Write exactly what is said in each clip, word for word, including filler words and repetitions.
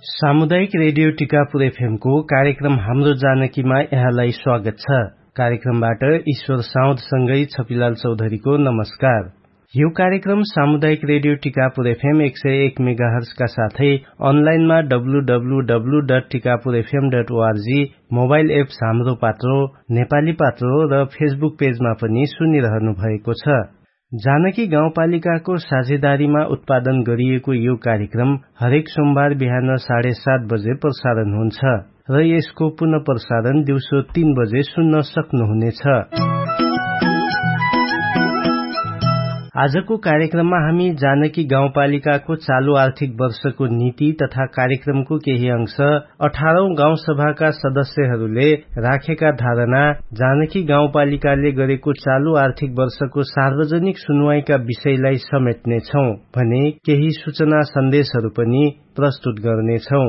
सामुदायिक radio Tikapur FM को कार्यक्रम हाम्रो जानकीमा यहाँलाई स्वागत छ। कार्यक्रमबाट ईश्वर साउदसँगै छपिलाल चौधरीको नमस्कार। यो कार्यक्रम सामुदायिक रेडियो टिकापुर एफएम एक सय एक मेगाहर्ज का साथै अनलाइनमा W W W dot Tikapur FM dot ORG, mobile apps हाम्रो पात्रो, नेपाली पात्रो र फेसबुक पेजमा पनि सुनिरहनु भएको छ। जानकी गाउँपालिकाको साझेदारीमा उत्पादन गरिएको यो कार्यक्रम हरेक सोमबार बिहान साढे सात बजे प्रसारण हुन्छ र यसको पुनः प्रसारण दिउँसो तीन बजे सुन्न सक्नुहुनेछ। आजको कार्यक्रममा हामी जानकी गाउँपालिकाको चालू आर्थिक वर्षको नीति तथा कार्यक्रमको केही अंश, अठारौं गाउँ सभाका सदस्यहरूले राखेका धारणा, जानकी गाउँपालिकाले गरेको चालू आर्थिक वर्षको सार्वजनिक सुनवाईका विषयलाई समेट्नेछौं भने केही सूचना सन्देशहरू पनि प्रस्तुत गर्नेछौं।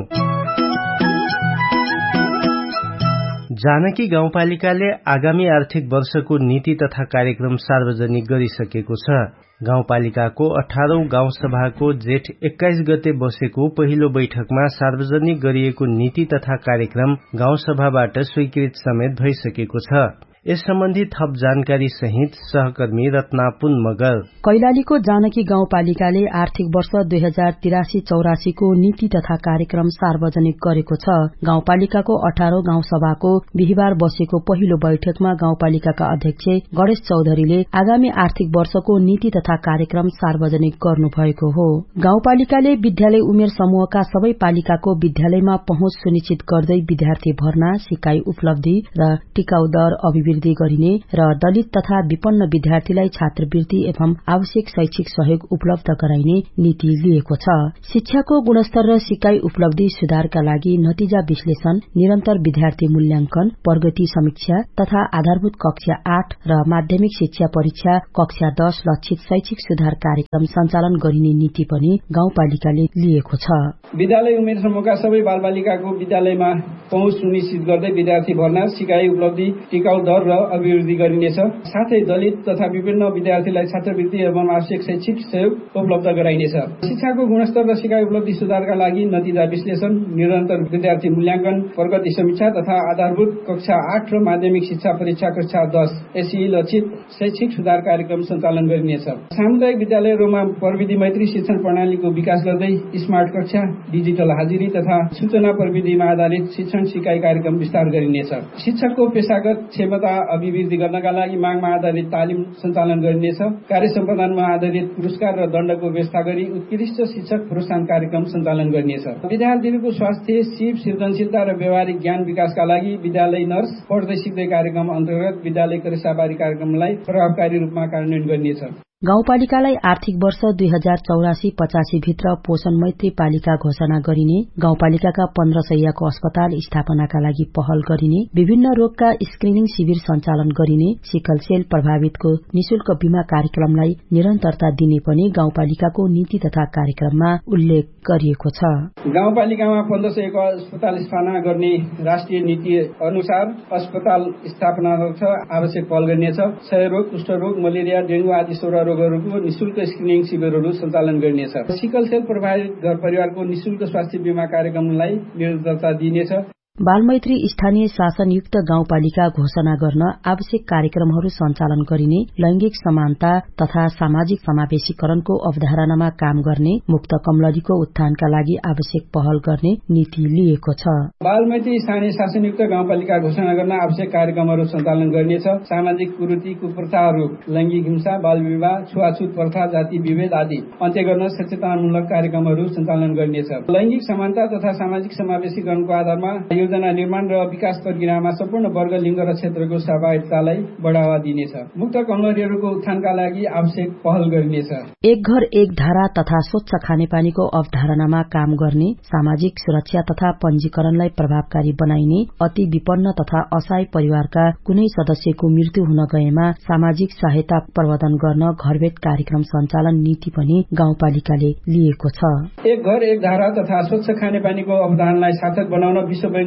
जानकी गाउँपालिकाले आगामी आर्थिक वर्षको नीति तथा कार्यक्रम सार्वजनिक गरिसकेको छ। गाउँपालिकाको अठारौं गाउँ सभाको जेठ एक्काइस गते बसेको पहिलो बैठकमा सार्वजनिक गरिएको नीति तथा कार्यक्रम गाउँसभाबाट स्वीकृत समेत भइसकेको छ। यस सम्बन्धी थप जानकारी सहित सहकर्मी रत्ना पुन मगर। कैलालीको जानकी गाउँपालिकाले आर्थिक वर्ष दुई हजार तिरासी चौरासी को नीति तथा कार्यक्रम सार्वजनिक गरेको छ। गाउँपालिकाको अठारौं गाउँ सभाको बिहिबार बसेको पहिलो बैठकमा गाउँपालिकाका अध्यक्ष गणेश चौधरीले आगामी आर्थिक वर्षको नीति तथा कार्यक्रम सार्वजनिक गर्नुभएको हो। गाउँपालिकाले विद्यालय उमेर समूहका सबै पालिकाको विद्यालयमा पहुँच सुनिश्चित गर्दै विद्यार्थी भर्ना, सिकाई उपलब्धि र टिकाउ दर अभिवृद्धि गरिने र दलित तथा विपन्न विद्यार्थीलाई छात्रवृत्ति एवं आवश्यक शैक्षिक सहयोग उपलब्ध गराइने नीति लिएको छ। शिक्षाको गुणस्तर र सिकाई उपलब्धि सुधारका लागि नतिजा विश्लेषण, निरन्तर विद्यार्थी मूल्याङ्कन, प्रगति समीक्षा तथा आधारभूत कक्षा आठ र माध्यमिक शिक्षा परीक्षा कक्षा दश लक्षित शैक्षिक सुधार कार्यक्रम सञ्चालन गरिने नीति पनि गाउँपालिकाले लिएको छ। विद्यालय उमेर समूहका सबै बालबालिकाको विद्यालयमा पहुँच सुनिश्चित गर्दै विद्यार्थी भर्ना, सिकाई उपलब्धि, टिकाउ दर र अभिवृद्धि गरिनेछ। साथै दलित तथा विभिन्न विद्यार्थीलाई छात्रवृत्ति एवं आवश्यक शैक्षिक सहयोग उपलब्ध गराइनेछ। शिक्षाको गुणस्तर र सिकाई उपलब्धि सुधारका लागि नतिजा विश्लेषण, निरन्तर विद्यार्थी मूल्याङ्कन, प्रगति समीक्षा तथा आधारभूत कक्षा आठ र माध्यमिक शिक्षा परीक्षा कक्षा दश एसई लक्षित शैक्षिक सुधार कार्यक्रम सञ्चालन गरिनेछ। सामुदायिक विद्यालयहरूमा प्रविधि मैत्री शिक्षण प्रणालीको विकास गर्दै स्मार्ट कक्षा, डिजिटल हाजिरी तथा सूचना प्रविधिमा आधारित शिक्षण सिकाई कार्यक्रम विस्तार गरिनेछ। शिक्षकको पेशागत क्षमता अभिवृद्धि गर्नका लागि मागमा आधारित तालिम सञ्चालन गरिनेछ। कार्य सम्पादनमा आधारित पुरस्कार र दण्डको व्यवस्था गरी उत्कृष्ट शिक्षक प्रोत्साहन कार्यक्रम सञ्चालन गरिनेछ। विद्यार्थीहरूको स्वास्थ्य, सिप, सृजनशीलता र व्यावहारिक ज्ञान विकासका लागि विद्यालय नर्स पढ्दै सिक्दै कार्यक्रम अन्तर्गत विद्यालय करेसाबारी कार्यक्रमलाई प्रभावकारी रूपमा कार्यान्वयन गरिनेछ। गाउँपालिकालाई आर्थिक वर्ष दुई हजार चौरासी पचासी भित्र पोषण मैत्री पालिका घोषणा गरिने, गाउँपालिकाका पन्ध्र सयको अस्पताल स्थापनाका लागि पहल गरिने, विभिन्न रोगका स्क्रिनिङ शिविर सञ्चालन गरिने, सिकल सेल प्रभावितको निशुल्क बीमा कार्यक्रमलाई निरन्तरता दिने पनि गाउँपालिकाको नीति तथा कार्यक्रममा उल्लेख गरिएको छ। गाउँपालिकामा पन्ध्र सयको अस्पताल स्थापना गर्ने राष्ट्रिय नीति अनुसार अस्पताल स्थापनार्थ आवश्यक पहल गरिनेछ। क्षयरोग, कुष्ठरोग, मलेरिया, डेंगू आदि सोह्र रोगहरूको निशुल्क स्क्रिनिङ शिविरहरू सञ्चालन गरिनेछ। सिकल सेल प्रभावित घर परिवारको निशुल्क स्वास्थ्य बीमा कार्यक्रमलाई निरन्तरता दिइनेछ। बालमैत्री स्थानीय शासनयुक्त गाउँपालिका घोषणा गर्न आवश्यक कार्यक्रमहरू सञ्चालन गरिने, लैंगिक समानता तथा सामाजिक समावेशीकरणको अवधारणामा काम गर्ने, मुक्त कमलरीको उत्थानका लागि आवश्यक पहल गर्ने नीति लिएको छ। बालमैत्री स्थानीय शासनयुक्त गाउँपालिका घोषणा गर्न आवश्यक कार्यक्रमहरू सञ्चालन गरिनेछ। सामाजिक कुरीति, कुप्रथाहरू, लैंगिक हिंसा, बाल विवाह, छुवाछुत प्रथा, जाति विभेद आदि अन्त्य गर्न सचेतनामूलक कार्यक्रमहरू सञ्चालन गरिनेछ। लैंगिक समानता तथा सामाजिक समावेशीकरणको आधारमा योजना निर्माण र विकास प्रक्रियामा सम्पूर्ण वर्ग, लिङ्ग र क्षेत्रको सहभागितालाई बढ़ावा दिनेछ। मुक्त कमलरीहरूको उत्थानका लागि आवश्यक पहल गरिनेछ। एक घर एक धारा तथा स्वच्छ खानेपानीको अवधारणामा काम गर्ने, सामाजिक सुरक्षा तथा पंजीकरणलाई प्रभावकारी बनाइने, अति विपन्न तथा असहाय परिवारका कुनै सदस्यको मृत्यु हुन गएमा सामाजिक सहायता प्रवर्धन गर्न घरभेट कार्यक्रम सञ्चालन नीति पनि गाउँपालिकाले लिएको छ। एक घर एक धारा तथा स्वच्छ खानेपानीको अवधारणालाई सार्थक बनाउन विश्व बैंकको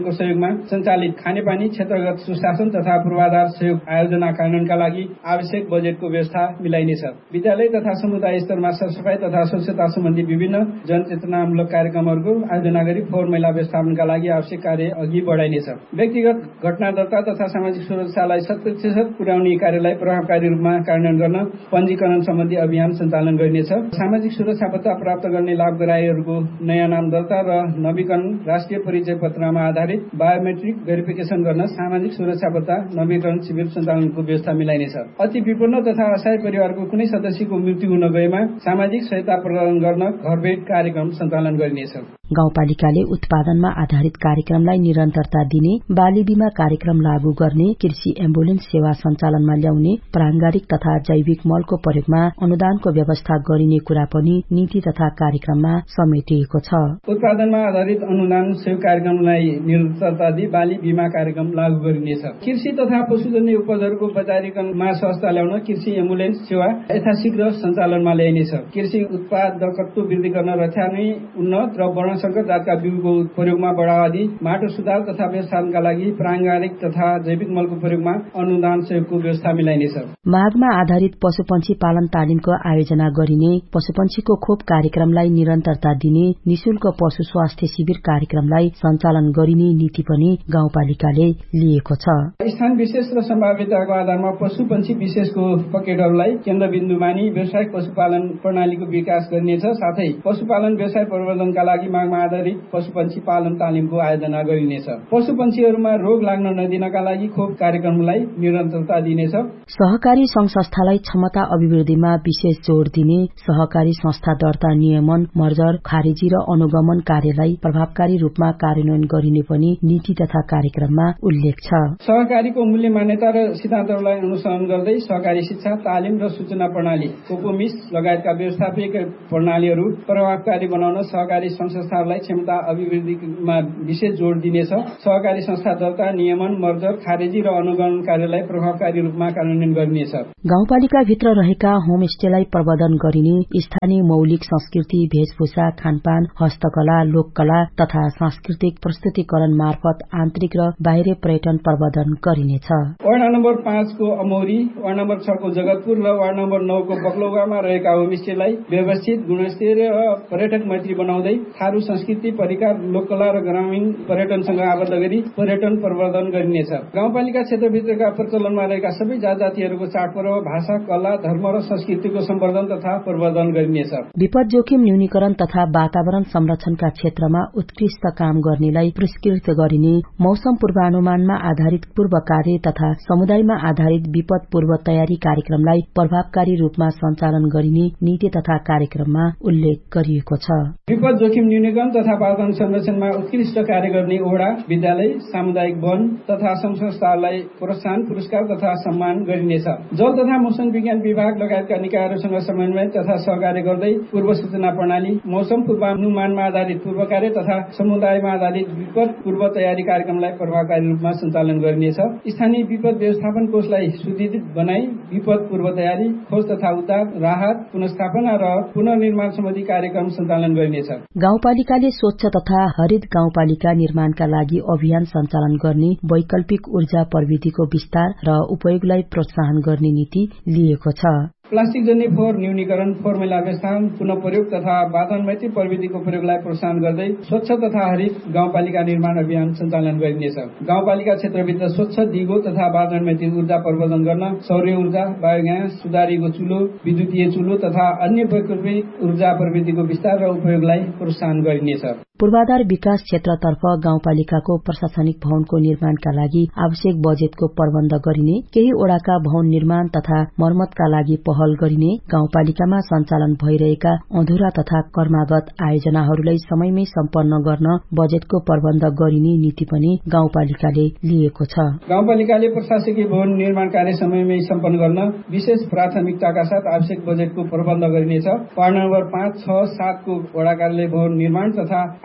संस्थाको सहयोगमा सञ्चालित खानेपानी क्षेत्रगत सुशासन तथा पूर्वाधार सहयोग आयोजना कार्यान्वयनका लागि आवश्यक बजेटको व्यवस्था मिलाइनेछ। विद्यालय तथा समुदाय स्तरमा सरसफाई तथा स्वच्छता सम्बन्धी विभिन्न जनचेतनामूलक कार्यक्रमहरूको आयोजना गरी फोहोर मैला व्यवस्थापनका लागि आवश्यक कार्य अघि बढाइनेछ। व्यक्तिगत घटना दर्ता तथा सामाजिक सुरक्षालाई शत प्रतिशत पुर्याउने कार्यलाई प्रभावकारी रूपमा कार्यान्वयन गर्न पञ्जीकरण सम्बन्धी अभियान सञ्चालन गरिनेछ। सामाजिक सुरक्षा भत्ता प्राप्त गर्ने लाभग्राहीहरूको नयाँ नाम दर्ता र नवीकरण राष्ट्रिय परिचय पत्रमा आधारित बायोमेट्रिक भेरिफिकेसन गर्न सामाजिक सुरक्षा भत्ता नवीकरण शिविर सञ्चालनको व्यवस्था मिलाइनेछ। अति विपन्न तथा असहाय परिवारको कुनै सदस्यको मृत्यु हुन गएमा सामाजिक सहायता प्रदान गर्न घरभेट कार्यक्रम सञ्चालन गरिनेछ। गाउँपालिकाले उत्पादनमा आधारित कार्यक्रमलाई निरन्तरता दिने, बाली बीमा कार्यक्रम लागू गर्ने, कृषि एम्बुलेन्स सेवा सञ्चालनमा ल्याउने, प्राङ्गारिक तथा जैविक मलको प्रयोगमा अनुदानको व्यवस्था गरिने कुरा पनि नीति तथा कार्यक्रममा समेटिएको छ। उत्पादनमा आधारित अनुदान सहयोग कार्यक्रमलाई निरन्तरता दिई बाली बीमा कार्यक्रम लागू गरिनेछ। कृषि तथा पशुजन्य उपजहरूको बजारीकरणमा सहजता ल्याउन कृषि एम्बुलेन्स सेवा यथाशीघ्र सञ्चालनमा ल्याइनेछ। कृषि उत्पादकत्व वृद्धि गर्न रथ्याउने उन्नत र वर्णसंकर जातका बिउको प्रयोगमा बढावा दिई माटो सुधार तथा व्यवस्थापनका लागि प्राङ्गारिक तथा जैविक मलको प्रयोगमा अनुदान सहयोगको व्यवस्था मिलाइनेछ। माघमा आधारित पशुपन्छी पालन तालिमको आयोजना गरिने, पशुपन्छीको खोप कार्यक्रमलाई निरन्तरता दिने, निशुल्क पशु स्वास्थ्य शिविर कार्यक्रमलाई सञ्चालन गरिने नीति पनि गाउँपालिकाले लिएको छ। स्थान विशेष र सम्भाव्यताको आधारमा पशुपन्छी विशेषको पकेटहरूलाई केन्द्रबिन्दु मानी व्यावसायिक पशुपालन प्रणालीको विकास गरिनेछ। साथै पशुपालन व्यवसाय प्रवर्धनका लागि मागमा आधारित पशुपन्छी पालन तालिमको आयोजना गरिनेछ। पशुपन्छीहरूमा रोग लाग्न नदिनका लागि खोप कार्यक्रमलाई निरन्तरता दिनेछ। सहकारी संघ संस्थालाई क्षमता अभिवृद्धिमा विशेष जोड़ दिने, सहकारी संस्था दर्ता नियमन, मर्जर, खारेजी र अनुगमन कार्यलाई प्रभावकारी रूपमा कार्यान्वयन गरिने पनि नीति तथा कार्यक्रममा उल्लेख छ। सहकारीको मूल्य मान्यता र सिद्धान्तहरूलाई अनुसरण गर्दै सहकारी शिक्षा, तालिम र सूचना प्रणाली, कोकोमिस लगायतका व्यवस्थापकीय प्रणालीहरू प्रभावकारी बनाउन सहकारी संघ संस्थाहरूलाई क्षमता अभिवृद्धिमा विशेष जोड़ दिनेछ। सहकारी संस्था दर्ता नियमन, मर्जर, खारेजी र अनुगमन कार्यलाई प्रभावकारी रूपमा कार्यान्वयन गरिनेछ। गाउँपालिका भित्र रहेका होमस्टेलाई प्रबन्धन गरिने, स्थानीय मौलिक संस्कृति, वेशभूषा, खानपान, हस्तकला, लोककला तथा सांस्कृतिक प्रस्तुतिकरण मार्फत आन्तरिक र बाहिरी पर्यटन प्रबन्धन गरिनेछ। वार्ड नम्बर पाँचको अमौरी, वार्ड नम्बर छको जगतपुर र वार्ड नम्बर नौको बक्लौगामा रहेका होमस्टेलाई व्यवस्थित, गुणस्तरीय र पर्यटक मैत्री बनाउँदै थारू संस्कृति, परिकार, लोककला र ग्रामीण पर्यटनसँग आबद्ध गरी पर्यटन प्रवर्धन गरिनेछ। गाउँपालिका क्षेत्रभित्रका प्रचलनमा रहेका सबै जात जातिहरूको चाडपर्व, भाषा, कला, धर्म र संस्कृतिको सम्वर्धन तथा प्रवर्धन गरिनेछ। विपद जोखिम न्यूनीकरण तथा वातावरण संरक्षणका क्षेत्रमा उत्कृष्ट काम गर्नेलाई पुरस्कृत गरिने, मौसम पूर्वानुमानमा आधारित पूर्व कार्य तथा समुदायमा आधारित विपद पूर्व तयारी कार्यक्रमलाई प्रभावकारी रूपमा सञ्चालन गरिने नीति तथा कार्यक्रममा उल्लेख गरिएको छ। विपद जोखिम न्यूनीकरण तथा वातावरण संरक्षणमा उत्कृष्ट कार्य गर्ने ओडा, विद्यालय, सामुदायिक वन तथा संघ संस्थाहरूलाई प्रोत्साहन, पुरस्कार तथा सम्मान गरिनेछ। जल तथा मौसम विज्ञान विभाग लगायतका निकायहरूसँग समन्वय तथा सहकार्य गर्दै पूर्व सूचना प्रणाली, मौसम पूर्वानुमानमा आधारित पूर्व कार्य तथा समुदायमा आधारित विपद पूर्व तयारी कार्यक्रमलाई प्रभावकारी रूपमा सञ्चालन गरिनेछ। स्थानीय विपद व्यवस्थापन कोषलाई सुदृढ बनाई विपद पूर्व तयारी, खोज तथा उद्धार, राहत, पुनर्स्थापना र पुनर्निर्माण सम्बन्धी कार्यक्रम सञ्चालन गरिनेछ। गाउँपालिकाले स्वच्छ तथा हरित गाउँपालिका निर्माणका लागि अभियान सञ्चालन गर्ने, वैकल्पिक ऊर्जा प्रविधिको विस्तार र उपयोगलाई प्रोत्साहन गर्ने नीति लिएको छ। प्लास्टिक जन्य फोहोर न्यूनीकरण, फोहोर मैला व्यवस्थापन, पुनः प्रयोग तथा वातावरण मैत्री प्रविधिको प्रयोगलाई प्रोत्साहन गर्दै स्वच्छ तथा हरित गाउँपालिका निर्माण अभियान सञ्चालन गरिनेछ। गाउँपालिका क्षेत्रभित्र स्वच्छ, दिगो तथा वातावरण मैत्री ऊर्जा प्रवर्धन गर्न सौर्य ऊर्जा, बायोग्यास, सुधारिएको चुलो, विद्युतीय चुलो तथा अन्य वैकल्पिक ऊर्जा प्रविधिको विस्तार र उपयोगलाई प्रोत्साहन गरिनेछ। पूर्वाधार विकास क्षेत्रतर्फ गाउँपालिकाको प्रशासनिक भवनको निर्माणका लागि आवश्यक बजेटको प्रबन्ध गरिने, केही ओडाका भवन निर्माण तथा मर्मतका लागि पहल गरिने, गाउँपालिकामा सञ्चालन भइरहेका अधुरा तथा कर्मागत आयोजनाहरूलाई समयमै सम्पन्न गर्न बजेटको प्रबन्ध गरिने नीति पनि गाउँपालिकाले लिएको छ। गाउँपालिकाले प्रशासकीय भवन निर्माण कार्य समयमै सम्पन्न गर्न विशेष प्राथमिकताका साथ आवश्यक बजेटको प्रबन्ध गरिनेछ। वार्ड नम्बर पाँच, छ, सातको वडा कार्यालय भवन निर्माण तथा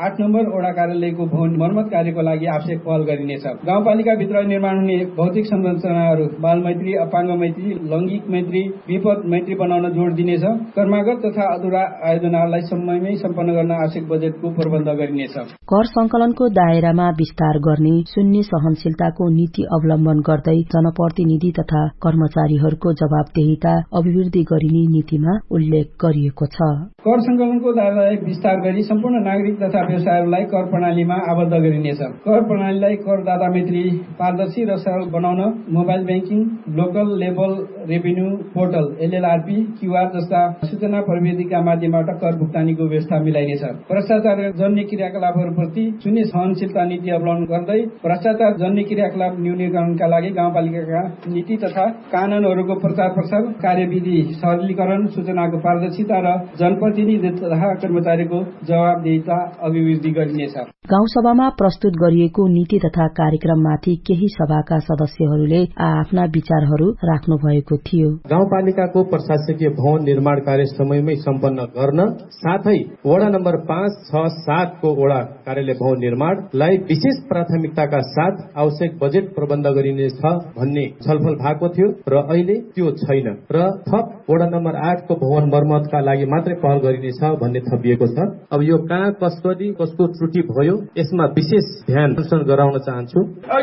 आठ नम्बर वडा कार्यालयको भवन मर्मत कार्यको लागि आवश्यक पहल गरिनेछ। गाउँपालिकाभित्र निर्माण हुने भौतिक संरचनाहरू बाल मैत्री, अपाङ्ग मैत्री, लैङ्गिक मैत्री, विपद मैत्री बनाउन जोड दिनेछ। कर्मागत तथा अधुरा आयोजनाहरूलाई समयमै सम्पन्न गर्न आवश्यक बजेटको प्रबन्ध गरिनेछ। कर संकलनको दायरामा विस्तार गर्ने, शून्य सहनशीलताको नीति अवलम्बन गर्दै जनप्रतिनिधि तथा कर्मचारीहरूको जवाबदेहिता अभिवृद्धि गरिने नीतिमा उल्लेख गरिएको छ। कर संकलनको दायरालाई विस्तार गरी सम्पूर्ण नागरिक तथा व्यवसायहरूलाई कर प्रणालीमा आबद्ध गरिनेछ। कर प्रणालीलाई करदाता मैत्री, पारदर्शी र सरल बनाउन mobile banking, local level revenue portal एलएलआरपी, QR जस्ता सूचना प्रविधिका माध्यमबाट कर भुक्तानीको व्यवस्था मिलाइनेछ। भ्रष्टाचार जन्य क्रियाकलापहरूप्रति शून्य सहनशीलता नीति अवलम्बन गर्दै भ्रष्टाचार जन्य क्रियाकलाप न्यूनीकरणका लागि गाउँपालिकाका नीति तथा कानूनहरूको प्रचार प्रसार, कार्यविधि सरलीकरण, सूचनाको पारदर्शिता र जनप्रतिनिधि तथा कर्मचारीको जवाबदेहिता अभिवृद्धि गरिनेछ। गाउँसभामा प्रस्तुत गरिएको नीति तथा कार्यक्रममाथि केही सभाका सदस्यहरूले आफ्ना विचारहरू राख्नु भएको थियो। गाउँपालिकाको प्रशासकीय भवन निर्माण कार्य समयमै सम्पन्न गर्न साथै वडा नम्बर पाँच छ सातको वडा कार्यालय भवन निर्माणलाई विशेष प्राथमिकताका साथ आवश्यक बजेट प्रबन्ध गरिनेछ भन्ने छलफल भएको थियो र अहिले त्यो छैन र थप वडा नम्बर आठको भवन मर्मतका लागि मात्रै पहल गरिनेछ भन्ने थपिएको छ। अब यो कहाँ कसरी कसको त्रुटि भयो यसमा विशेष ध्यान गराउन चाहन्छु।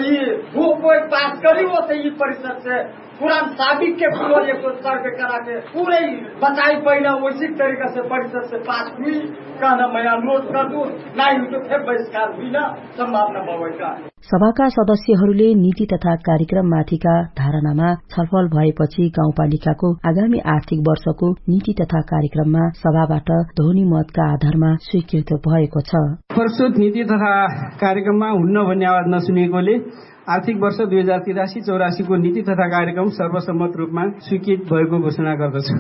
कुरान साबिक के पूरे को सर्वे करा के पूरे बताई पहिला उसी तरीका से परिषद से पास हुई कहना मैं अनुरोध कर दूं ना ही तो फिर बहिष्कार हुई ना संभावना भएका। सभाका सदस्यहरूले नीति तथा कार्यक्रममाथिका धारणामा छलफल भएपछि गाउँपालिकाको आगामी आर्थिक वर्षको नीति तथा कार्यक्रममा सभाबाट ध्वनि मतका आधारमा स्वीकृत भएको छ। प्रस्तुत नीति तथा कार्यक्रममा हुन्न भन्ने आवाज नसुनिएकोले आर्थिक वर्ष दुई हजार तिरासी चौरासीको नीति तथा कार्यक्रम सर्वसम्मत रूपमा स्वीकृत भएको घोषणा गर्दछु।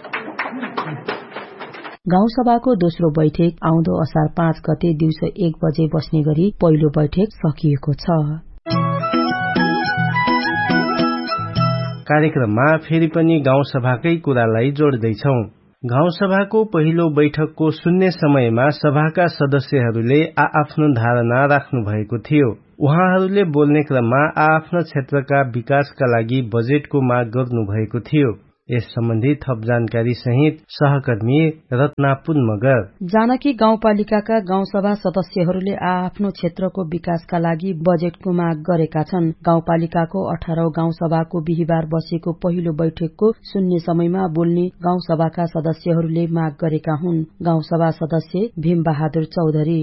गाउँसभाको दोस्रो बैठक आउँदो असार पाँच गते दिउँसो एक बजे बस्ने गरी पहिलो बैठक सकिएको छ। कार्यक्रममा फेरि पनि गाउँसभाकै कुरालाई जोड्दैछौ। गाउँसभाको पहिलो बैठकको शून्य समयमा सभाका सदस्यहरूले आआफ्नो धारणा राख्नु भएको थियो। उहाँहरूले बोल्ने क्रममा आआफ्नो क्षेत्रका विकासका लागि बजेटको माग गर्नु भएको थियो। यस सम्बन्धी थप जानकारी सहित सहकर्मी रत्नापुन मगर। जानकी गाउँपालिकाका गाउँसभा सदस्यहरूले आआफ्नो क्षेत्रको विकासका लागि बजेटको माग गरेका छन्। गाउँपालिकाको अठारौं गाउँसभाको बिहिबार बसेको पहिलो बैठकको शून्य समयमा बोल्ने गाउँसभाका सदस्यहरूले माग गरेका हुन्। गाउँसभा सदस्य भीम बहादुर चौधरी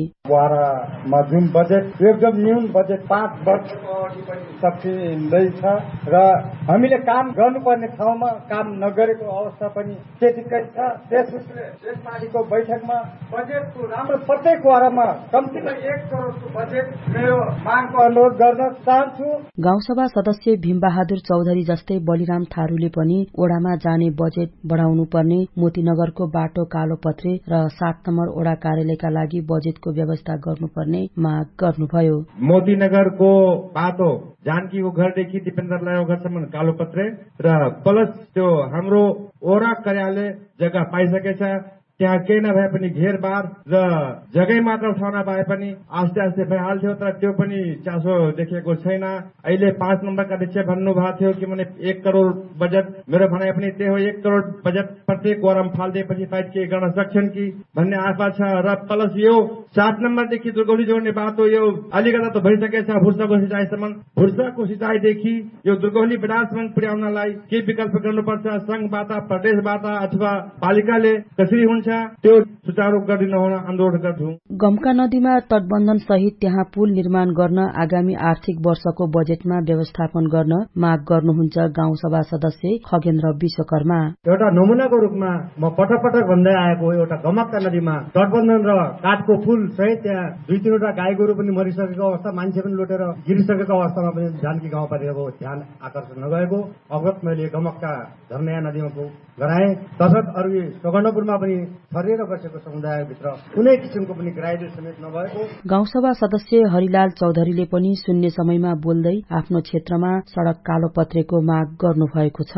जुन बजेट एकदम न्यून बजेट पाँच वर्षको अवधि पनि सकिँदैछ र हामीले काम गर्नुपर्ने ठाउँमा काम नगरेको अवस्था पनि त्यतिकै छ। त्यसैले यसपालिको बैठकमा बजेटको राम्रो प्रत्येक वारामा कम्तीमा एक करोडको बजेट मेरो मागको अनुरोध गर्न चाहन्छु। गाउँसभा सदस्य भीम बहादुर चौधरी जस्तै बलिराम थारूले पनि ओडामा जाने बजेट बढ़ाउनु पर्ने, मोतीनगरको बाटो कालोपत्रे र सात नम्बर ओडा कार्यालयका लागि बजेटको व्यवस्था गर्नुपर्ने माग गर्नुभयो। मोतीनगरको बाटो जानकीको घरदेखि दिपेन्द्रलालको घरसम्म कालोपत्रे र प्लस त्यो हाम्रो ओडा कार्यालय जग्गा पाइसकेछ, त्यहाँ केही नभए पनि घेरबार र जग्गै मात्र उठाउन पाए पनि आस्ते आस्ते भइहाल्थ्यो, तर त्यो पनि चासो देखिएको छैन। अहिले पाँच नम्बरका अध्यक्ष भन्नुभएको थियो कि मैले एक करोड़ बजेट, मेरो भनाइ पनि त्यही हो, एक करोड़ बजेट प्रत्येक वारम फालिदिएपछि सायद केही गर्न सक्छन् कि भन्ने आशा छ। र प्लस यो सात नम्बरदेखि दुर्गौली जोड्ने बाटो यो अलिकता त भइसकेछ, भुर्साको सिँचाइसम्म, भुर्साको सिँचाइदेखि यो दुर्गौली विरासम्म पुर्याउनलाई के विकल्प गर्नुपर्छ, संघबाट प्रदेशबाट अथवा पालिकाले कसरी हुन्छ त्यो सुचारू गरिदिनु हुन अनुरोध गर्छु। गम्का नदीमा तटबन्धन सहित त्यहाँ पुल निर्माण गर्न आगामी आर्थिक वर्षको बजेटमा व्यवस्थापन गर्न माग गर्नुहुन्छ गाउँसभा सदस्य खगेन्द्र विश्वकर्मा। एउटा नमुनाको रूपमा म पटक पटक भन्दै आएको एउटा गम्का नदीमा तटबन्धन र काठको पुल सहित त्यहाँ दुई तीनवटा गाई गोरु पनि मरिसकेको अवस्था, मान्छे पनि लुटेर गिरिसकेको अवस्थामा पनि जानकी गाउँपालिकाको ध्यान आकर्षण नगएको अवगत मैले गम्का झरनया नदीमा गराए। तसर्थ अरू सगण्डपुरमा पनि छरिएर बसेको समुदायभित्र कुनै किसिमको पनि ग्राइडर समेत नभएको। गाउँसभा सदस्य हरिलाल चौधरीले पनि शून्य समयमा बोल्दै आफ्नो क्षेत्रमा सड़क कालोपत्रेको माग गर्नु भएको छ।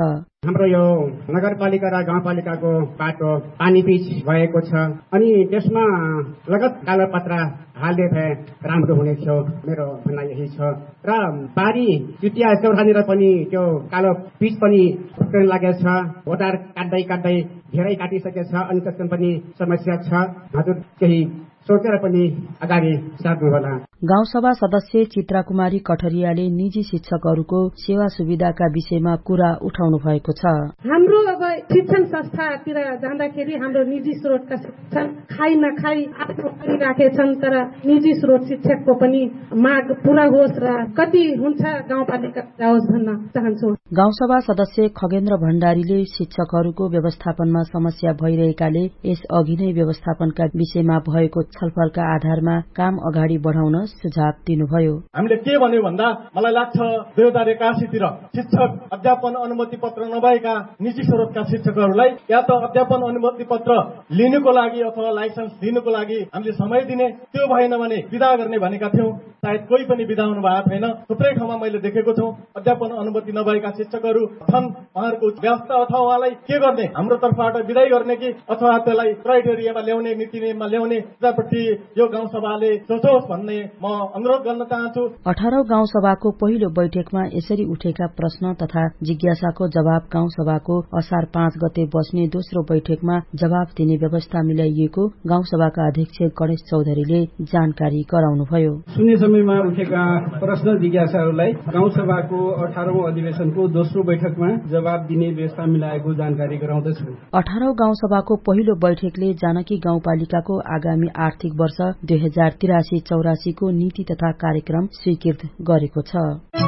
हाम्रो यो नगरपालिका र गाउँपालिकाको बाटो पानी बीच भएको छ अनि त्यसमा लगत कालोपत्र हाल्दै भए राम्रो हुने थियो, मेरो भनाइ यही छ। र बारी चुटिया चौरानिर पनि त्यो कालो पिच पनि फुट्न लागेको छ, भोटार काट्दै काट्दै धेरै काटिसकेछ अनि त्यसको पनि समस्या छ। हजुर केही सोचेर पनि अगाडि सार्नु होला। गाउँसभा सदस्य चित्रा कुमारी कठरियाले निजी शिक्षकहरूको सेवा सुविधाका विषयमा कुरा उठाउनु भएको छ। हाम्रो अब शिक्षण संस्थातिर जाँदाखेरि हाम्रो निजी स्रोतका शिक्षक खाइ नखाइ आफ्नो गरिराखेछन्, तर निजी स्रोत शिक्षकको पनि माग पूरा होस् र कति हुन्छ गाउँपालिका जाओस् भन्न चाहन्छु। गाउँसभा सदस्य खगेन्द्र भण्डारीले शिक्षकहरूको व्यवस्थापनमा समस्या भइरहेकाले यस अघि नै व्यवस्थापनका विषयमा भएको छलफलका आधारमा काम अगाडि बढाउन सुझाव दिनुभयो। हामीले के भन्यो भन्दा मलाई लाग्छ दुई हजार एकासीतिर शिक्षक अध्यापन अनुमति पत्र नभएका निजी स्रोतका शिक्षकहरूलाई या त अध्यापन अनुमति पत्र लिनुको लागि अथवा लाइसेन्स दिनुको लागि हामीले समय दिने, त्यो भएन भने विदा गर्ने भनेका थियौं। सायद कोही पनि विदा हुनु भएको छैन। थुप्रै ठाउँमा मैले देखेको छु अध्यापन अनुमति नभएका शिक्षकहरू छन्, उहाँहरूको व्यवस्था अथवा उहाँलाई के गर्ने, हाम्रो तर्फबाट विदाई गर्ने कि अथवा त्यसलाई क्राइटेरियामा ल्याउने, नीति नियममा ल्याउने प्रति यो गाउँसभाले सोचोस् भन्ने म अनुरोध गर्न चाहन्छु। अठारौं गाउँसभाको पहिलो बैठकमा यसरी उठेका प्रश्न तथा जिज्ञासाको जवाब गाउँसभाको असार पाँच गते बस्ने दोस्रो बैठकमा जवाब दिने व्यवस्था मिलाइएको गाउँसभाका अध्यक्ष गणेश चौधरीले जानकारी गराउनुभयो। शून्य समयमा उठेका प्रश्न जिज्ञासाहरूलाई गाउँसभाको अठारौं अधिवेशनको दोस्रो बैठकमा जवाब दिने व्यवस्था मिलाएको जानकारी गराउँदछु। अठारौं गाउँसभाको पहिलो बैठकले जानकी गाउँपालिकाको आगामी आर्थिक वर्ष दुई हजार तिरासी चौरासीको नीति तथा कार्यक्रम स्वीकृत गरेको छ।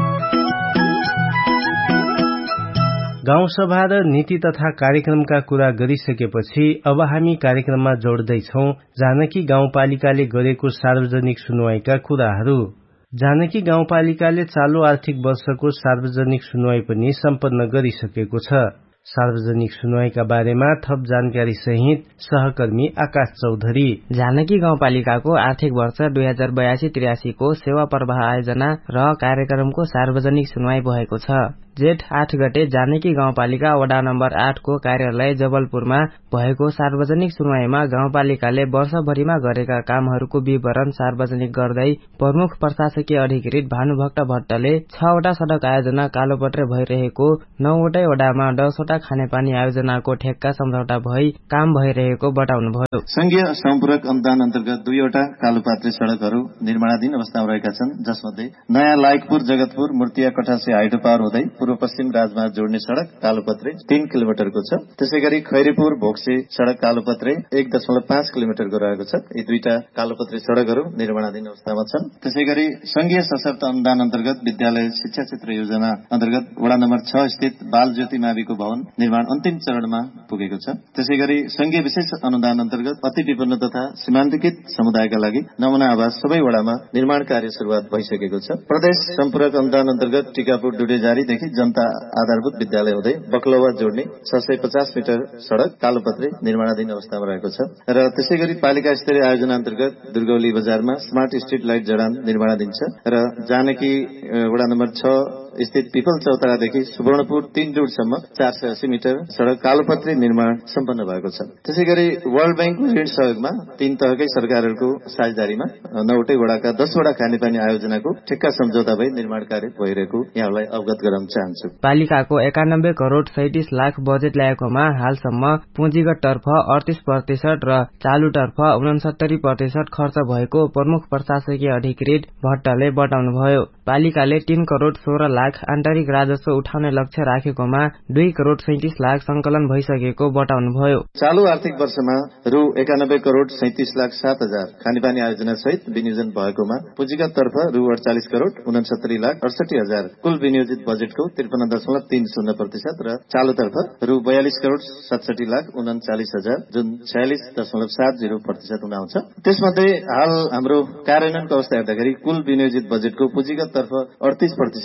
गाउँसभा र नीति तथा कार्यक्रमका कुरा गरिसकेपछि अब हामी कार्यक्रममा जोड्दैछौं जानकी गाउँपालिकाले गरेको सार्वजनिक सुनवाईका कुराहरू। जानकी गाउँपालिकाले चालू आर्थिक वर्षको सार्वजनिक सुनवाई पनि सम्पन्न गरिसकेको छ। सार्वजनिक सुनवाईका बारेमा थप जानकारी सहित सहकर्मी आकाश चौधरी। जानकी गाउँपालिकाको आर्थिक वर्ष दुई हजार बयासी त्रियासीको सेवा प्रवाह आयोजना र कार्यक्रमको सार्वजनिक सुनवाई भएको छ। जेठ आठ गते जानकी गाउँपालिका वडा नम्बर आठको कार्यालय जबलपुरमा भएको सार्वजनिक सुनवाईमा गाउँपालिकाले वर्षभरिमा गरेका कामहरूको विवरण सार्वजनिक गर्दै प्रमुख प्रशासकीय अधिकृत भानुभक्त भट्टले छवटा सड़क आयोजना कालोपत्रे भइरहेको, नौवटै वडामा दसवटा खानेपानी आयोजनाको ठेक्का सम्झौता भई काम भइरहेको बताउनुभयो। संघीय सम्पूरक अनुदान अन्तर्गत दुईवटा कालोपात्रे सड़कहरू निर्माणाधीन अवस्थामा रहेका छन्, जसमध्ये नयाँ लायकपुर जगतपुर मूर्तिया कठासे हाइड्रो पावर हुँदै पूर्व पश्चिम राजमार्ग जोड्ने सड़क कालोपत्रे तीन किलोमिटरको छ। त्यसै गरी खैरीपुर भोक्से सड़क कालोपत्रे एक दशमलव पाँच किलोमिटरको रहेको छ। यी दुईटा कालोपत्रे सड़कहरू निर्माणाधीन अवस्थामा छन्। त्यसै गरी संघीय सशक्त अनुदान अन्तर्गत विद्यालय शिक्षा क्षेत्र योजना अन्तर्गत वडा नम्बर छ स्थित बाल ज्योति माविको भवन निर्माण अन्तिम चरणमा पुगेको छ। त्यसै गरी संघीय विशेष अनुदान अन्तर्गत अति विपन्न तथा सीमान्तकृत समुदायका लागि नमुना आवास सबै वडामा निर्माण कार्य शुरूआत भइसकेको छ। प्रदेश सम्पूरक अनुदान अन्तर्गत टिकापुर डुडेजारीदेखि जनता आधारभूत विद्यालय हुँदै बक्लौवा जोड्ने छ सय पचास मिटर सड़क कालोपत्रे निर्माणाधीन अवस्थामा रहेको छ। र त्यसै गरी पालिका स्तरीय आयोजना अन्तर्गत दुर्गौली बजारमा स्मार्ट स्ट्रीट लाइट जडान निर्माणाधीन छ। र जानकी वडा नम्बर छ स्थित पिपल चौतारादेखि सुवर्णपुर तीन रोडसम्म चार सय अस्सी मिटर सड़क कालोपत्रे निर्माण सम्पन्न भएको छ। त्यसै गरी वर्ल्ड ब्याङ्कको ऋण सहयोगमा तीन तहकै सरकारहरूको साझेदारीमा नौवटै वडाका दसवटा खानेपानी आयोजनाको ठेक्का सम्झौता भई निर्माण कार्य भइरहेको यहाँलाई अवगत गराउन चाहन्छु। पालिकाको एकानब्बे करोड़ सैतिस लाख बजेट ल्याएकोमा हालसम्म पुँजीगत तर्फ अडतीस प्रतिशत र चालू तर्फ उनसत्तरी प्रतिशत खर्च भएको प्रमुख प्रशासकीय अधिकृत भट्टले बताउनुभयो। पालिकाले तीन करोड़ सोह्र लाख आन्तरिक राजस्व उठाउने लक्ष्य राखेकोमा दुई करोड़ सैतिस लाख संकलन भइसकेको बताउनुभयो। चालू आर्थिक वर्षमा रु एकानब्बे करोड़ सैतिस लाख सात हजार खानेपानी आयोजना सहित विनियोजन भएकोमा पुँजीगत तर्फ रु अडचालिस करोड़ उनसत्तरी लाख अडसठी हजार कुल विनियोजित बजेटको त्रिपन्न दशमलव तीन शून्य प्रतिशत र चालूतर्फ रु बयालिस करोड़ सतसठी लाख उन्चालिस हजार जुन छयालिस दशमलव सात जिरो प्रतिशत हुन आउँछ। त्यसमध्ये हाल हाम्रो कार्यान्वयनको अवस्था हेर्दाखेरि कुल विनियोजित बजेटको पुँजीगत तर्फ अडतीस प्रतिशत र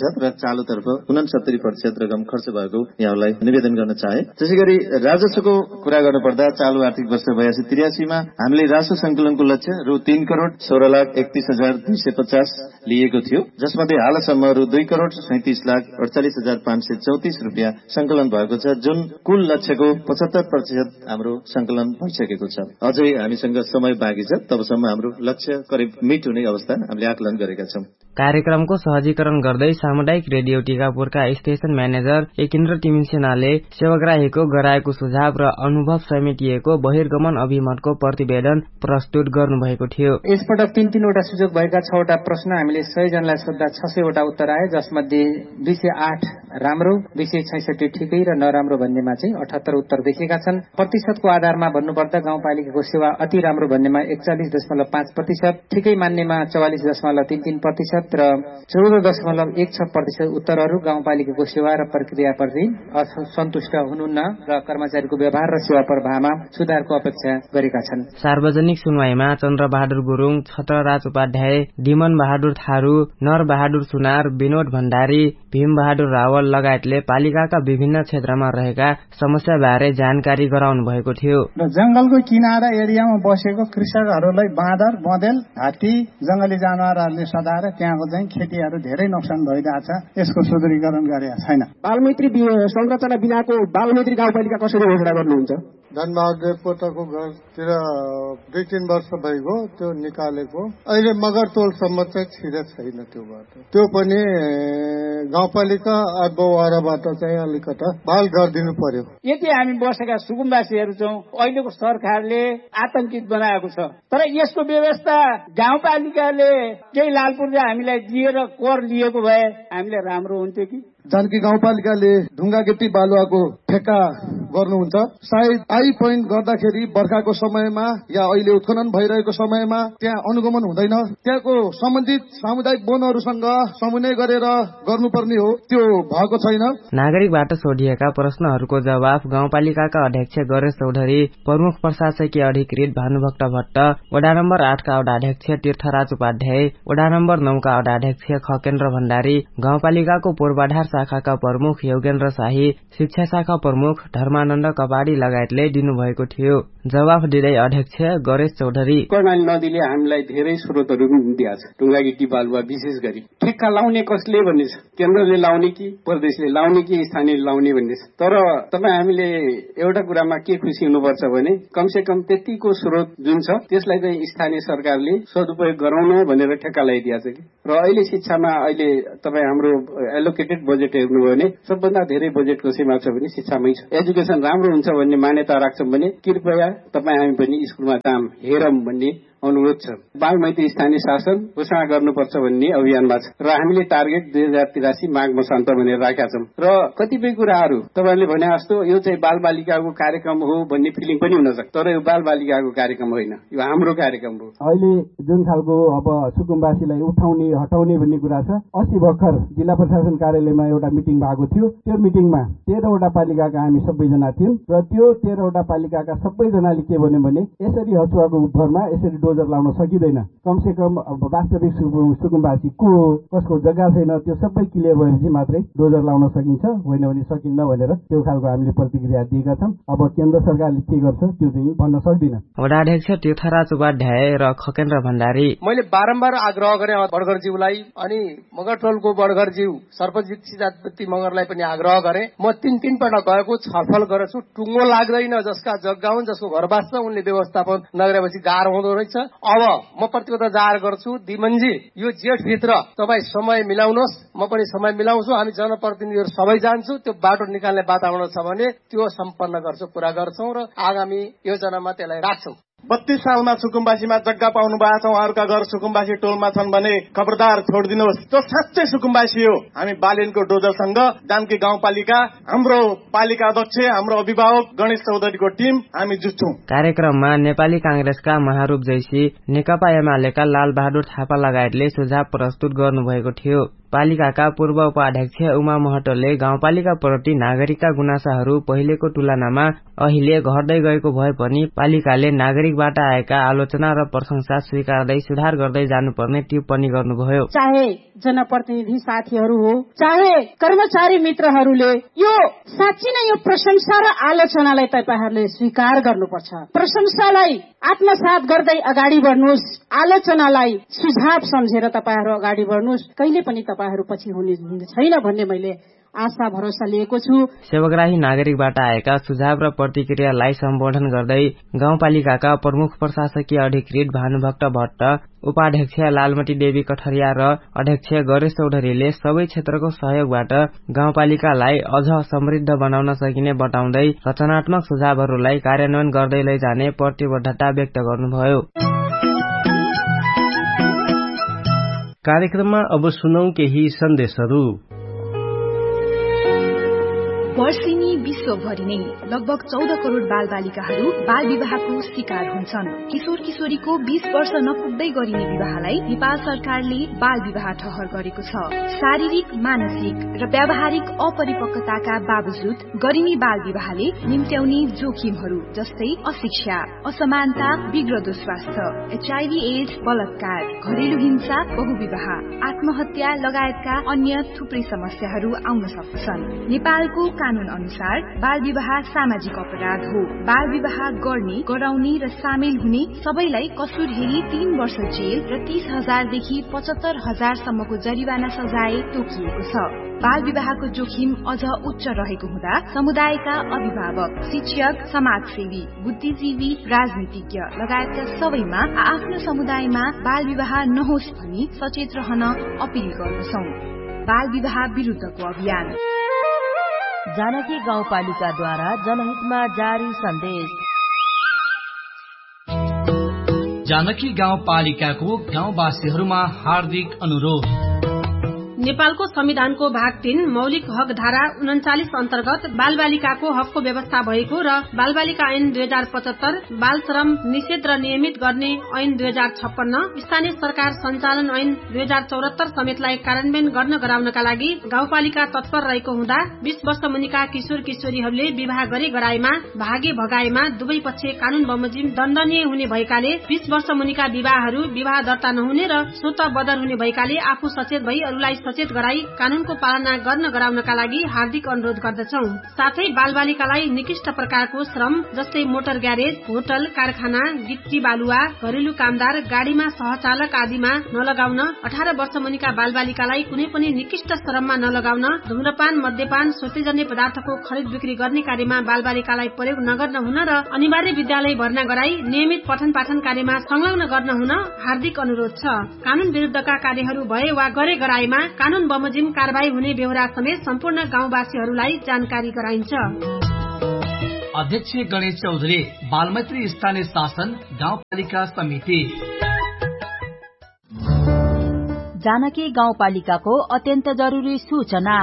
चालुतर्फ उनसत्तरी प्रतिशत रकम खर्च भएको यहाँलाई निवेदन गर्न चाहे। त्यसै गरी राजस्वको कुरा गर्नुपर्दा चालु आर्थिक वर्ष बयासी त्रियासीमा हामीले राजस्व संकलनको लक्ष्य रु तीन करोड़ सोह्र लाख एकतीस हजार दुई सय पचास लिएको थियो, जसमध्ये हालसम्म रु दुई करोड़ सैतिस लाख अडचालिस हजार पाँच सय चौतिस रुपियाँ संकलन भएको छ, जुन कुल लक्ष्यको पचहत्तर प्रतिशत हाम्रो संकलन भइसकेको छ। अझै हामीसँग समय बाँकी छ, तबसम्म हाम्रो लक्ष्य करिब मिट हुने अवस्था हामीले आकलन गरेका छौं। कार्यक्रमको सहजीकरण गर्दै सामुदायिक रेडियो टिकापुरका स्टेशन म्यानेजर एकेन्द्र तिमिसेनाले सेवाग्राहीको गराएको सुझाव र अनुभव समेटिएको बहिर्गमन अभिमतको प्रतिवेदन प्रस्तुत गर्नुभएको थियो। यसपटक तीन तीनवटा सुझाव भएका छवटा प्रश्न हामीले सय जनालाई सोद्धा छ सयवटा उत्तर आए, जसमध्ये दुई सय आठ राम्रो, दुई सय छैसठी ठिकै र नराम्रो भन्नेमा चाहिँ अठहत्तर उत्तर देखिएका छन्। प्रतिशतको आधारमा भन्नुपर्दा गाउँपालिकाको सेवा अति राम्रो भन्नेमा एकचालिस दशमलव पाँच प्रतिशत, ठिकै मान्नेमा चौवालिस दशमलव तीन तीन प्रतिशत र चौध दशमलव एक छ प्रतिशत उत्तरहरू गाउँपालिकाको सेवा र प्रक्रियाप्रति सन्तुष्ट हुनुहुन्न र कर्मचारीको व्यवहार र सेवा प्रवाहमा सुधारको अपेक्षा गरेका छन्। सार्वजनिक सुनवाईमा चन्द्रबहादुर गुरुङ, छत्रराज उपाध्याय, डिमन बहादुर थारू, नर बहादुर सुनार, विनोद भण्डारी, भीम बहादुर रावल लगायतले पालिकाका विभिन्न क्षेत्रमा रहेका समस्या बारे जानकारी गराउनु भएको थियो। र जंगलको किनारा एरियामा बसेको कृषकहरूलाई बाँदर, बँदेल, हात्ती, जंगली जनावरहरूले सताएर त्यहाँको चाहिँ खेतीहरू धेरै नोक्सान भइरहेछ। यसको सुदृढीकरण गरेका छैन। बालमैत्री संरचना बिनाको बालमैत्री गाउँपालिका कसरी घोषणा गर्नुहुन्छ? धनबहादुर पोताको घरतिर दुई तीन वर्ष भइगयो त्यो निकालेको, अहिले मगरतोलसम्म चाहिँ छिरे छैन त्यो बाटो। त्यो पनि गाउँपालिका अदबवाराबाट चाहिँ अलिकता बाल गरिदिनु पर्यो। यति हामी बसेका सुकुम्बासीहरू छौँ, अहिलेको सरकारले आतंकित बनाएको छ, तर यसको व्यवस्था गाउँपालिकाले केही लालपुर्जा हामीलाई दिएर कर लिएको भए हामीले राम्रो हुन्थ्यो कि? जानकी गाउँपालिकाले ढुङ्गा गिट्टी बालुवाको ठेक्का गर्नुहुन्छ। सायद आई पोइन्ट गर्दाखेरि बर्खाको समयमा या अहिले उत्खनन भइरहेको समयमा त्यहाँ अनुगमन हुँदैन। त्यहाँको सम्बन्धित सामुदायिक वनहरूसँग समन्वय गरेर गर्नुपर्ने हो, त्यो भएको छैन। नागरिकबाट सोधिएका प्रश्नहरूको जवाफ गाउँपालिकाका अध्यक्ष गणेश चौधरी, प्रमुख प्रशासकीय अधिकृत भानुभक्त भट्ट, वडा नम्बर आठका वडाध्यक्ष तीर्थराज उपाध्याय, वडा नम्बर नौका वडाध्यक्ष खकेन्द्र भण्डारी, गाउँपालिकाको पूर्वाधार शाखाका प्रमुख योगेन्द्र शाही, शिक्षा शाखा प्रमुख धर्मानन्द कपाडी लगायतले दिनुभएको थियो। जवाफ दिँदै अध्यक्ष गणेश चौधरी, कर्णाली नदीले हामीलाई धेरै स्रोतहरू दिएको छ, ढुङ्गा गिट्टी बालुवा विशेष गरी। ठेक्का लाउने कसले भन्ने छ, केन्द्रले लाउने कि प्रदेशले लाउने कि स्थानीय लाउने भन्ने छ। तर तपाईँ हामीले एउटा कुरामा के खुसी हुनुपर्छ भने कमसे कम त्यतिको स्रोत जुन छ त्यसलाई चाहिँ स्थानीय सरकारले सदुपयोग गराउन भनेर ठेक्का लगाइदिएको छ कि। र अहिले शिक्षामा अहिले तपाईँ हाम्रो एलोकेटेड बजेट हेर्नुभयो भने सबभन्दा धेरै बजेटको सीमा छ भने शिक्षामै छ। एजुकेसन राम्रो हुन्छ भन्ने मान्यता राख्छौँ भने कृपया तपाईँ हामी पनि स्कुलमा काम हेरौँ भन्ने अनुरोध छ। बालमैत्री स्थानीय शासन घोषणा गर्नुपर्छ भन्ने अभियानमा छ र हामीले टार्गेट दुई हजार तिरासी माघ मसान्त भनेर राखेका छौँ। र कतिपय कुराहरू तपाईँहरूले भने जस्तो यो चाहिँ बाल बालिकाको कार्यक्रम हो भन्ने फिलिङ पनि हुन सक्छ, तर यो बाल बालिकाको कार्यक्रम होइन, यो हाम्रो कार्यक्रम हो। अहिले जुन खालको अब सुकुम्बासीलाई उठाउने हटाउने भन्ने कुरा छ, अस्ति भर्खर जिल्ला प्रशासन कार्यालयमा एउटा मिटिङ भएको थियो। त्यो मिटिङमा तेह्रवटा पालिकाका हामी सबैजना थियौँ र त्यो तेह्रवटा पालिकाका सबैजनाले के भन्यो भने यसरी हचुवाको भरमा यसरी डोजर लाउन सकिँदैन। कमसे कम अब वास्तविक सुकुम्बासी को हो, कसको जग्गा छैन, त्यो सबै क्लियर भएपछि मात्रै डोजर लाउन सकिन्छ, होइन भने सकिन्न भनेर त्यो खालको हामीले प्रतिक्रिया दिएका छौँ। अब केन्द्र सरकारले के गर्छ त्यो चाहिँ भन्न सक्दिन। वडाध्यक्ष तीर्थराज उपाध्याय र खकेन्द्र भण्डारी, मैले बारम्बार आग्रह गरेँ बडगरज्यूलाई, अनि मगरटोलको बडगरज्यू सर्वजित सिजापति मगरलाई पनि आग्रह गरेँ। म तीन तीन पल्ट गएको छलफल गरेछु, टुङ्गो लाग्दैन, जसका जग्गा हुन् जसको घरवास छ उनले व्यवस्थापन नगरेपछि गाह्रो हुँदो रहेछ। अब म प्रतिबद्ध जाहेर गर्छु, दिमनजी यो जेठभित्र तपाईँ समय मिलाउनुहोस्, म पनि समय मिलाउँछु, हामी जनप्रतिनिधिहरू सबै जान्छौँ, त्यो बाटो निकाल्ने वातावरण छ भने त्यो सम्पन्न गर्छौँ, पूरा गर्छौँ र आगामी योजनामा त्यसलाई राख्छौँ। बत्तीस सालमा सुकुम्बासीमा जग्गा पाउनु भएको छ, उहाँहरूका घर सुकुम्बासी टोलमा छन् भने खबरदार छोडिदिनुहोस्। त्यो साँच्चै सुकुम्बासी हो। हामी बालेनको डोजरसँग जानकी गाउँपालिका, हाम्रो पालिका अध्यक्ष, हाम्रो अभिभावक गणेश चौधरीको टिम हामी जुट्छौँ। कार्यक्रममा नेपाली कांग्रेसका महारूप जैसी, नेकपा एमालेका लाल बहादुर थापा लगायतले सुझाव प्रस्तुत गर्नुभएको थियो। पालिकाका पूर्व उपाध्यक्ष उमा महतोले गाउँपालिका प्रति नागरिकका गुनासाहरू पहिलेको तुलनामा अहिले घट्दै गएको भए पनि पालिकाले नागरिकबाट आएका आलोचना र प्रशंसा स्वीकार्दै सुधार गर्दै जानुपर्ने टिप्पणी गर्नुभयो। चाहे जनप्रतिनिधि साथीहरू हो, चाहे कर्मचारी मित्रहरूले यो साँच्चै नै यो प्रशंसा र आलोचनालाई तपाईहरूले स्वीकार गर्नुपर्छ। प्रशंसालाई आत्मसात गर्दै अगाडि बढ्नुहोस्, आलोचनालाई सुझाव सम्झेर तपाईँहरू अगाडि बढ्नुहोस्। कहिले पनि तपाईँहरू पछि हुने छैन भन्ने मैले आशा भरोसा लिएको छु। सेवाग्राही नागरिकबाट आएका सुझाव र प्रतिक्रियालाई सम्बोधन गर्दै गाउँपालिकाका प्रमुख प्रशासकीय अधिकृत भानुभक्त भट्ट, उपाध्यक्ष लालमती देवी कठरिया र अध्यक्ष गणेश चौधरीले सबै क्षेत्रको सहयोगबाट गाउँपालिकालाई अझ समृद्ध बनाउन सकिने बताउँदै रचनात्मक सुझावहरूलाई कार्यान्वयन गर्दै लैजाने प्रतिबद्धता व्यक्त गर्नुभयो। कार्यक्रममा अब सुनौ केही सन्देशहरू। वर्षेनी विश्वभरि नै लगभग चौध करोड़ बाल बालिकाहरू बाल विवाहको शिकार हुन्छन्। किशोर किशोरीको बीस वर्ष नपुग्दै गरिने विवाहलाई नेपाल सरकारले बाल विवाह ठहर गरेको छ। शारीरिक, मानसिक र व्यावहारिक अपरिपक्वताका बावजुद गरिने बाल विवाहले निम्त्याउने जोखिमहरू जस्तै अशिक्षा, असमानता, बिग्रदो स्वास्थ्य, एचआईभी एड्स, बलात्कार, घरेलु हिंसा, बहुविवाह, आत्महत्या लगायतका अन्य थुप्रै समस्याहरू आउन सक्छन्। नेपालको कानून अनुसार बाल विवाह सामाजिक अपराध हो। बाल विवाह गर्ने, गराउने र सामेल हुने सबैलाई कसुर हेरी तीन वर्ष जेल र तीस हजारदेखि पचहत्तर हजारसम्मको जरिवाना सजाय तोकिएको छ। बाल विवाहको जोखिम अझ उच्च रहेको हुँदा समुदायका अभिभावक, शिक्षक, समाजसेवी, बुद्धिजीवी, राजनीतिज्ञ लगायतका सबैमा आफ्नो समुदायमा बाल विवाह नहोस् भनी सचेत रहन अपील गर्दछौं। बाल विवाह विरुद्धको अभियान। जानकी गाउँपालिकाद्वारा जनहितमा जारी सन्देश। जानकी गाउँपालिकाको गाउँवासीहरूमा हार्दिक अनुरोध। नेपालको संविधानको भाग तीन मौलिक हक धारा उन्चालिस अन्तर्गत बाल बालिकाको हकको व्यवस्था भएको र बाल बालिका ऐन दुई हजार पचहत्तर, बाल श्रम निषेध र नियमित गर्ने ऐन दुई हजार छप्पन्न, स्थानीय सरकार सञ्चालन ऐन दुई हजार चौरात्तर समेतलाई कार्यान्वयन गर्न गराउनका लागि गाउँपालिका तत्पर रहेको हुँदा बीस वर्ष मुनिका किशोर किशोरीहरूले विवाह गरे गराएमा, भागे भगाएमा दुवै पक्ष कानून बमोजिम दण्डनीय हुने भएकाले बीस वर्ष मुनिका विवाहहरू विवाह दर्ता नहुने र स्वत बदर हुने भएकाले आफू सचेत भई अरूलाई सचेत गराई कानूनको पालना गर्न गराउनका लागि हार्दिक अनुरोध गर्दछौं। साथै बाल बालिकालाई निकृष्ट प्रकारको श्रम जस्तै मोटर ग्यारेज, होटल, कारखाना, गिट्टी बालुवा, घरेलु कामदार, गाडीमा सहचालक आदिमा नलगाउन, अठार वर्ष मुनिका बाल बालिकालाई कुनै पनि निकृष्ट श्रममा नलगाउन, धूम्रपान, मद्यपान, स्वास्थ्यजन्य पदार्थको खरिद बिक्री गर्ने कार्यमा बाल बालिकालाई प्रयोग नगर्न हुन र अनिवार्य विद्यालय भर्ना गराई नियमित पठन पाठन कार्यमा संलग्न गर्न हुन हार्दिक अनुरोध छ। कानून विरुद्धका कार्यहरू भए वा गरे गराएमा कानून बमोजिम कारबाही हुने बेहोरा समेत सम्पूर्ण गाउँवासीहरूलाई जानकारी गराइन्छ। अध्यक्ष गणेश चौधरी, बालमैत्री स्थानीय शासन गाउँपालिका समिति। जानकी गाउँपालिकाको अत्यन्त जरुरी सूचना।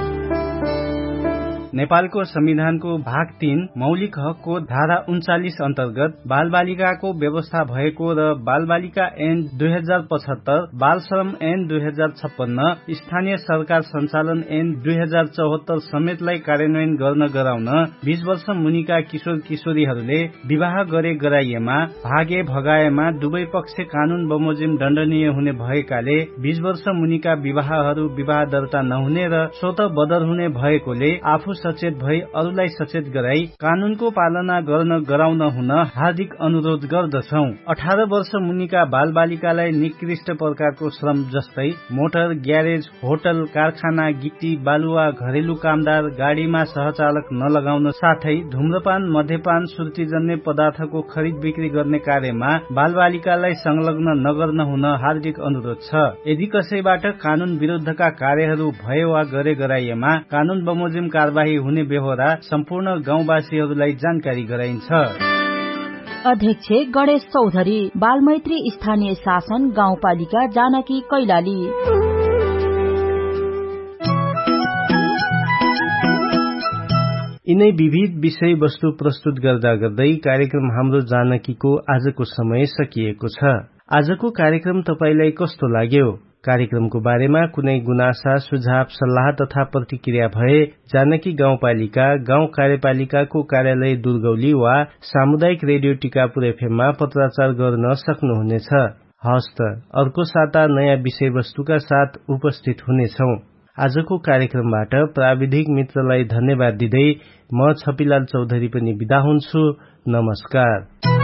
नेपालको संविधानको भाग तीन मौलिक हकको धारा उन्चालिस अन्तर्गत बाल बालिकाको व्यवस्था भएको र बाल बालिका ऐन दुई हजार पचहत्तर, बाल श्रम ऐन दुई हजार छप्पन्न, स्थानीय सरकार सञ्चालन ऐन दुई हजार चौहत्तर समेतलाई कार्यान्वयन गर्न गराउन बीस वर्ष मुनिका किशोर किशोरीहरूले विवाह गरे गराइएमा, भागे भगाएमा दुवै पक्ष कानून बमोजिम दण्डनीय हुने भएकाले बीस वर्ष मुनिका विवाहहरू विवाह दर्ता नहुने र स्वत बदर हुने भएकोले आफू सचेत भई अरूलाई सचेत गराई कानूनको पालना गर्न गराउन हुन हार्दिक अनुरोध गर्दछौ। अठार वर्ष मुनिका बाल बालिकालाई निकृष्ट प्रकारको श्रम जस्तै मोटर ग्यारेज, होटल, कारखाना, गिट्टी बालुवा, घरेलु कामदार, गाडीमा सहचालक नलगाउन, साथै धूम्रपान, मद्यपान, सुर्तीजन्य पदार्थको खरिद बिक्री गर्ने कार्यमा बाल बालिकालाई संलग्न नगर्न हुन हार्दिक अनुरोध छ। यदि कसैबाट कानून विरुद्धका कार्यहरू भए वा गरे गराइएमा कानून बमोजिम कारबाही हुने बेहोरा सम्पूर्ण गाउँवासीहरूलाई जानकारी गराइन्छ। अध्यक्ष गणेश चौधरी, बालमैत्री स्थानीय शासन गाउँपालिका जानकी कैलाली। यिनै विविध विषय वस्तु प्रस्तुत गर्दा गर्दै कार्यक्रम हाम्रो जानकीको आजको समय सकिएको छ। आजको कार्यक्रम तपाईलाई कस्तो लाग्यो? कार्यक्रमको बारेमा कुनै गुनासा सुझाव सल्लाह तथा प्रतिक्रिया भए जानकी गाउँपालिका गाउँ कार्यपालिकाको कार्यालय दुर्गौली वा सामुदायिक रेडियो टिकापुर एफएममा पत्राचार गर्न सक्नुहुनेछ। हस्त अर्को साता नयाँ विषयवस्तुका साथ उपस्थित हुनेछौं। आजको कार्यक्रमबाट प्राविधिक मित्रलाई धन्यवाद दिँदै म छपिलाल चौधरी पनि बिदा हुन्छु। नमस्कार।